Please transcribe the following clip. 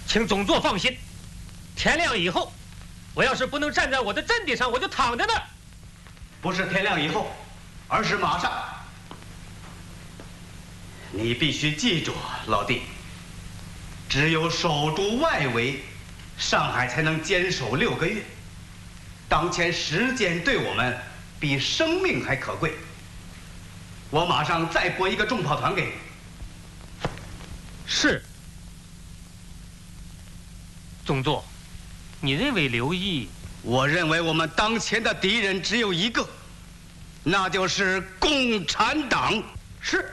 请总座放心，天亮以后，我要是不能站在我的阵地上，我就躺在那儿。 不是天亮以后，而是马上。你必须记住，老弟，只有守住外围，上海才能坚守6个月。当前时间对我们比生命还可贵。我马上再拨一个重炮团给你。 是。总座，你认为刘毅？ 我认为我们当前的敌人只有一个，那就是共产党。 是。